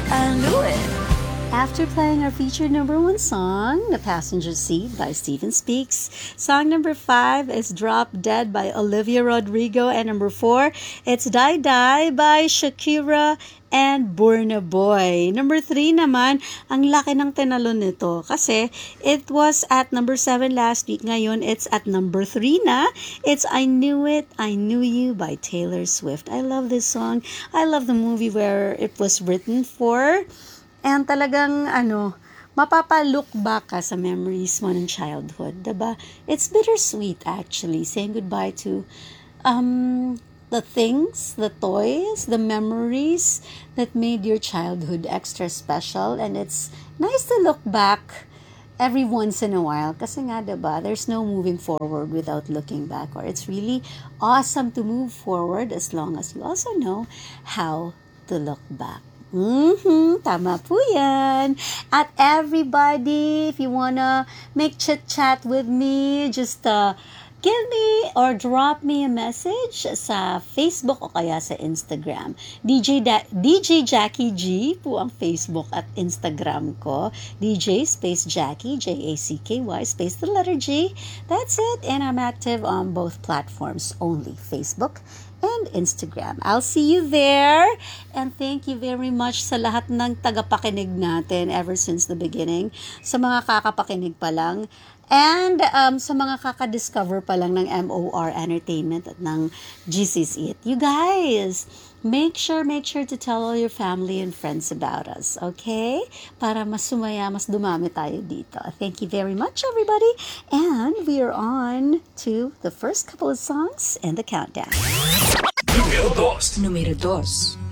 I knew it. After playing our featured number one song, The Passenger Seat by Steven Speaks, song number 5 is Drop Dead by Olivia Rodrigo, and number 4, it's Die Die by Shakira and Burna Boy. Number 3 naman, ang laki ng tinalon nito kasi it was at number 7 last week. Ngayon, it's at number 3 na. It's I Knew It, I Knew You by Taylor Swift. I love this song. I love the movie where it was written for. And talagang, mapapalook back ka sa memories mo ng childhood, diba? It's bittersweet, actually, saying goodbye to the things, the toys, the memories that made your childhood extra special. And it's nice to look back every once in a while kasi nga, diba, there's no moving forward without looking back. Or it's really awesome to move forward as long as you also know how to look back. Tama po yan. At everybody, if you wanna make chit-chat with me, just give me or drop me a message sa Facebook o kaya sa Instagram. DJ Jackie G po ang Facebook at Instagram ko. DJ space Jackie, Jacky space the letter G. That's it. And I'm active on both platforms only, Facebook and Instagram. I'll see you there. And thank you very much sa lahat ng tagapakinig natin ever since the beginning. Sa mga kakapakinig pa lang. And sa mga kakadiscover pa lang ng MOR Entertainment at ng GCC. You guys, make sure to tell all your family and friends about us, okay? Para mas sumaya, mas dumami tayo dito. Thank you very much, everybody. And we are on to the first couple of songs in the countdown. Número 2.